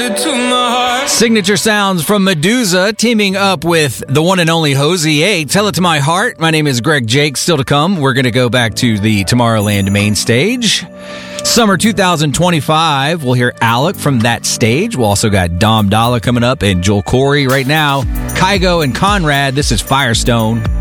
it to my heart. Signature sounds from Medusa teaming up with the one and only Hosier. Tell It to My Heart. My name is Greg Jake. Still to come, we're going to go back to the Tomorrowland main stage. Summer 2025, we'll hear Alec from that stage. We'll also got Dom Dolla coming up and Joel Corey right now. Kygo and Conrad, this is Firestone.